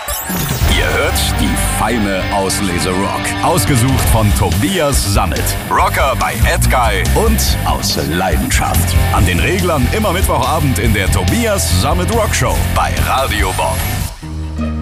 Ihr hört die feine Auslese Rock. Ausgesucht von Tobias Sammet. Rocker bei Edguy und aus Leidenschaft. An den Reglern immer Mittwochabend in der Tobias Sammet Rock Show bei Radio Bob.